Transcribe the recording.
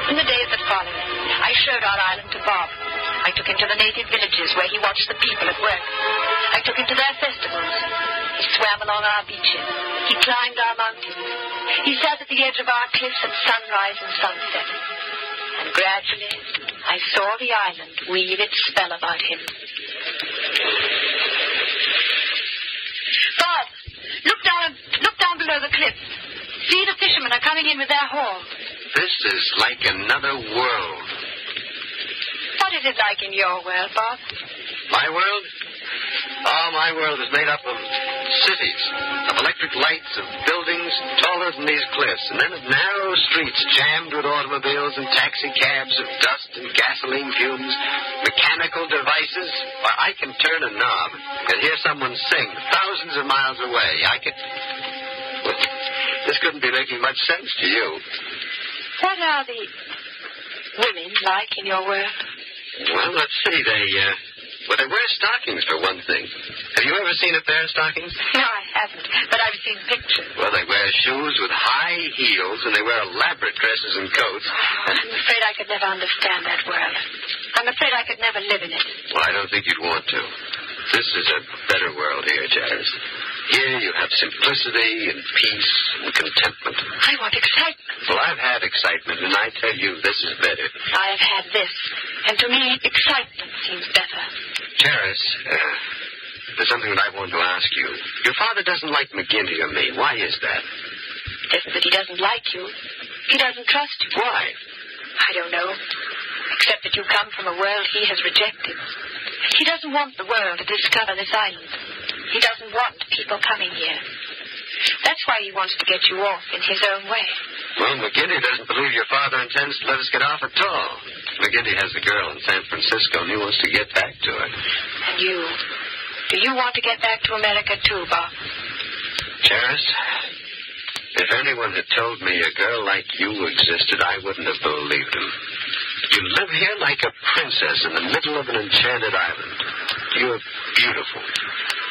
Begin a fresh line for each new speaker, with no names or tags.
In the days that followed, I showed our island to Bob. I took him to the native villages where he watched the people at work. I took him to their festivals. He swam along our beaches. He climbed our mountains. He sat at the edge of our cliffs at sunrise and sunset. And gradually, I saw the island weave its spell about him. Bob, look down below the cliff. See, the fishermen are coming in with their haul.
This is like another world.
What is it like in your world, Bob?
My world? Oh, my world is made up of cities, of electric lights, of buildings taller than these cliffs, and then of narrow streets jammed with automobiles and taxi cabs, of dust and gasoline fumes, mechanical devices. Why, I can turn a knob and hear someone sing thousands of miles away. Well, this couldn't be making much sense to you.
What are the women like in your world?
Well, let's see. They wear stockings, for one thing. Have you ever seen a pair of stockings?
No, I haven't, but I've seen pictures.
Well, they wear shoes with high heels, and they wear elaborate dresses and coats.
I'm afraid I could never understand that world. I'm afraid I could never live in it.
Well, I don't think you'd want to. This is a better world here, Jairus. Here you have simplicity and peace and contentment.
I want excitement.
Well, I've had excitement, and I tell you, this is better.
I have had this, and to me, excitement seems better.
Jairus, there's something that I wanted to ask you. Your father doesn't like McGinty or me. Why is that?
It isn't that he doesn't like you. He doesn't trust you.
Why?
I don't know. Except that you come from a world he has rejected. He doesn't want the world to discover this island. He doesn't want people coming here. That's why he wants to get you off in his own way.
Well, McGinty doesn't believe your father intends to let us get off at all. McGinty has a girl in San Francisco, and he wants to get back to her.
And you? Do you want to get back to America, too, Bob?
Jairus, if anyone had told me a girl like you existed, I wouldn't have believed him. You live here like a princess in the middle of an enchanted island. You're beautiful.